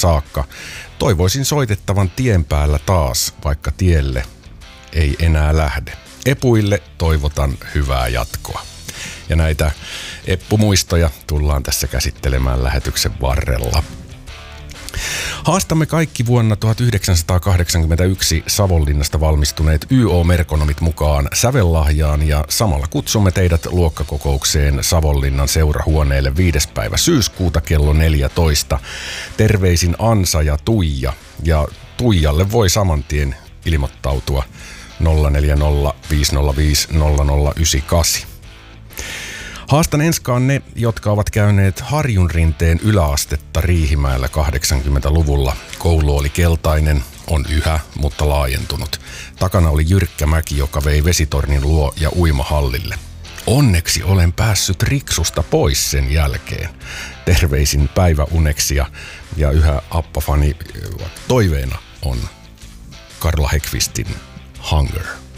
saakka. Toivoisin soitettavan tien päällä taas, vaikka tielle ei enää lähde. Epuille toivotan hyvää jatkoa. Ja näitä Eppu-muistoja tullaan tässä käsittelemään lähetyksen varrella. Haastamme kaikki vuonna 1981 Savonlinnasta valmistuneet YO-merkonomit mukaan sävellahjaan ja samalla kutsumme teidät luokkakokoukseen Savonlinnan seurahuoneelle 5. päivä syyskuuta kello 14. Terveisin Ansa ja Tuija. Ja Tuijalle voi samantien ilmoittautua 040 505 0098. Haastan enskaan ne, jotka ovat käyneet Harjunrinteen yläastetta Riihimäellä 80-luvulla. Koulu oli keltainen, on yhä, mutta laajentunut. Takana oli jyrkkä mäki, joka vei vesitornin luo ja uimahallille. Onneksi olen päässyt Riksusta pois sen jälkeen. Terveisin päiväuneksia ja yhä Appa-fani toiveena on Karla Häggkvistin Hunger.